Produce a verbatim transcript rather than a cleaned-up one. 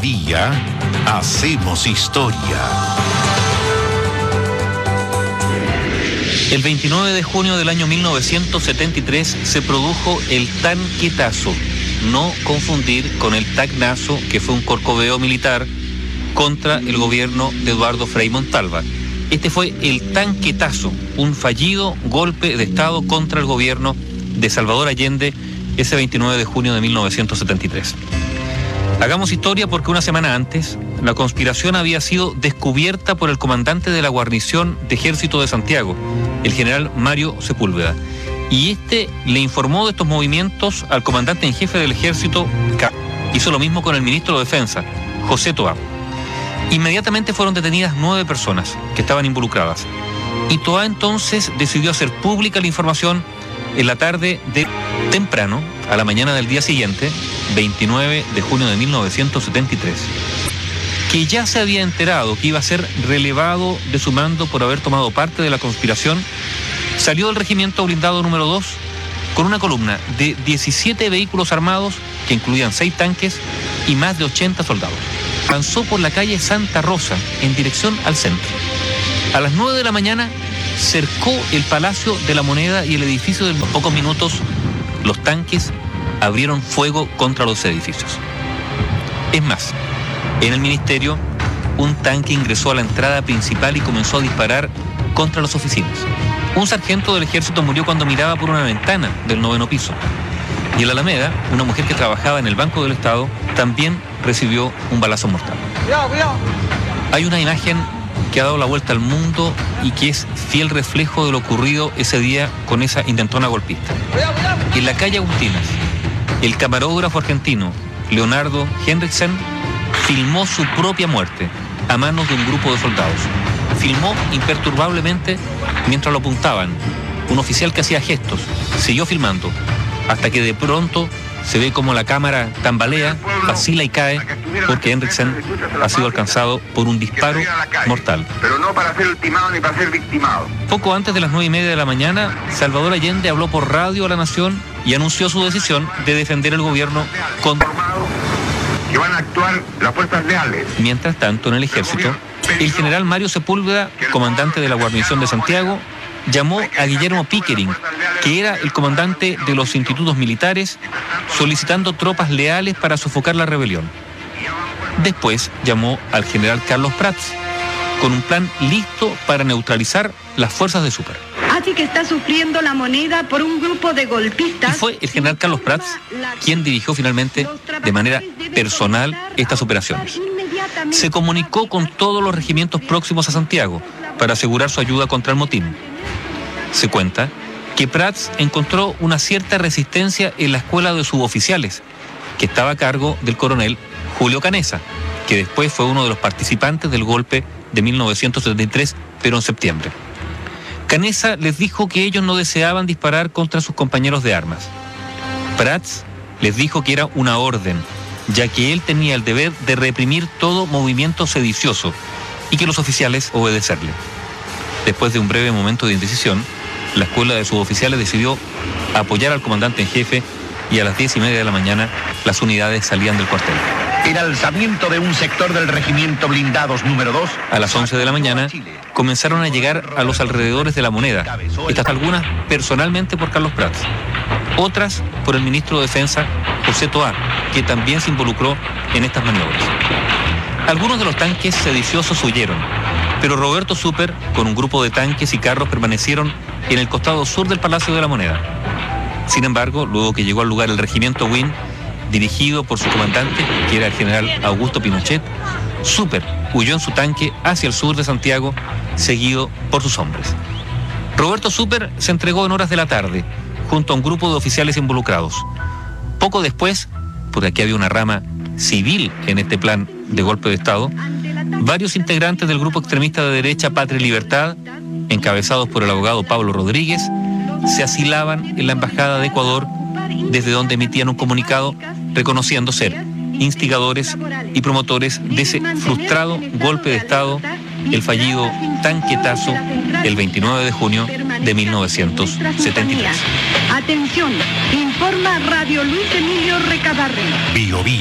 día hacemos historia. El veintinueve de junio del año mil novecientos setenta y tres se produjo el tanquetazo, no confundir con el tacnazo, que fue un corcoveo militar contra el gobierno de Eduardo Frei Montalva. Este fue el tanquetazo, un fallido golpe de Estado contra el gobierno de Salvador Allende ese veintinueve de junio de mil novecientos setenta y tres. Hagamos historia porque una semana antes la conspiración había sido descubierta por el comandante de la guarnición de Ejército de Santiago, el general Mario Sepúlveda, y este le informó de estos movimientos al comandante en jefe del Ejército. Hizo lo mismo con el ministro de Defensa, José Toá. Inmediatamente fueron detenidas nueve personas que estaban involucradas, y Toá entonces decidió hacer pública la información en la tarde de temprano, a la mañana del día siguiente, veintinueve de junio de mil novecientos setenta y tres, que ya se había enterado que iba a ser relevado de su mando por haber tomado parte de la conspiración. Salió del regimiento blindado número dos con una columna de diecisiete vehículos armados que incluían seis tanques y más de ochenta soldados. Avanzó por la calle Santa Rosa en dirección al centro. A las nueve de la mañana cercó el Palacio de la Moneda y el edificio. De pocos minutos los tanques abrieron fuego contra los edificios. Es más, en el ministerio un tanque ingresó a la entrada principal y comenzó a disparar contra las oficinas. Un sargento del ejército murió cuando miraba por una ventana del noveno piso. Y en la Alameda, una mujer que trabajaba en el Banco del Estado también recibió un balazo mortal. Hay una imagen que ha dado la vuelta al mundo y que es fiel reflejo de lo ocurrido ese día con esa intentona golpista. En la calle Agustinas, el camarógrafo argentino Leonardo Henriksen filmó su propia muerte a manos de un grupo de soldados. Filmó imperturbablemente mientras lo apuntaban. Un oficial que hacía gestos siguió filmando hasta que de pronto se ve como la cámara tambalea, vacila y cae, porque Henriksen ha sido alcanzado por un disparo mortal. Pero no para ser ultimado ni para ser victimado. Poco antes de las nueve y media de la mañana, Salvador Allende habló por radio a la nación y anunció su decisión de defender el gobierno contra... que van a actuar las fuerzas leales. Mientras tanto, en el ejército, el general Mario Sepúlveda, comandante de la guarnición de Santiago, llamó a Guillermo Pickering, que era el comandante de los institutos militares, solicitando tropas leales para sofocar la rebelión. Después llamó al general Carlos Prats, con un plan listo para neutralizar las fuerzas de Súper. Así que está sufriendo la Moneda por un grupo de golpistas. Y fue el general Carlos Prats quien dirigió finalmente de manera personal estas operaciones. Se comunicó con todos los regimientos próximos a Santiago para asegurar su ayuda contra el motín. Se cuenta que Prats encontró una cierta resistencia en la escuela de suboficiales, que estaba a cargo del coronel Julio Canessa, que después fue uno de los participantes del golpe de mil novecientos setenta y tres, pero en septiembre. Canessa les dijo que ellos no deseaban disparar contra sus compañeros de armas. Prats les dijo que era una orden, ya que él tenía el deber de reprimir todo movimiento sedicioso y que los oficiales obedecerle. Después de un breve momento de indecisión, la escuela de suboficiales decidió apoyar al comandante en jefe y a las diez y media de la mañana las unidades salían del cuartel. El alzamiento de un sector del regimiento blindados número dos. A las once de la mañana comenzaron a llegar a los alrededores de la Moneda, estas algunas personalmente por Carlos Prats, otras por el ministro de Defensa, José Toá, que también se involucró en estas maniobras. Algunos de los tanques sediciosos huyeron, pero Roberto Súper, con un grupo de tanques y carros, permanecieron en el costado sur del Palacio de la Moneda. Sin embargo, luego que llegó al lugar el regimiento Win, dirigido por su comandante, que era el general Augusto Pinochet, Súper huyó en su tanque hacia el sur de Santiago, seguido por sus hombres. Roberto Súper se entregó en horas de la tarde, junto a un grupo de oficiales involucrados. Poco después, porque aquí había una rama civil en este plan de golpe de Estado, varios integrantes del grupo extremista de derecha Patria y Libertad, encabezados por el abogado Pablo Rodríguez, se asilaban en la Embajada de Ecuador, desde donde emitían un comunicado reconociendo ser instigadores y promotores de ese frustrado golpe de Estado, el fallido tanquetazo, el veintinueve de junio de mil novecientos setenta y tres. Atención, informa Radio Luis Emilio Recabarren. Bio, bio.